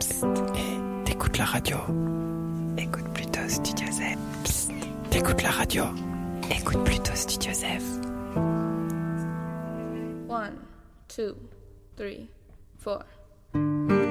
T'écoutes la radio. Écoute plutôt Studio Zef. Psst, t'écoutes la radio. Écoute plutôt Studio Zef. 1, 2, 3, 4.